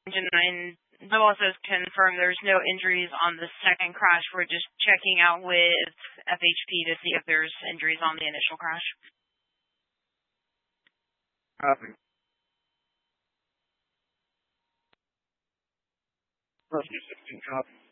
and the boss has confirmed there's no injuries on the second crash. We're just checking out with FHP to see if there's injuries on the initial crash. Copy. Rescue 16, copy.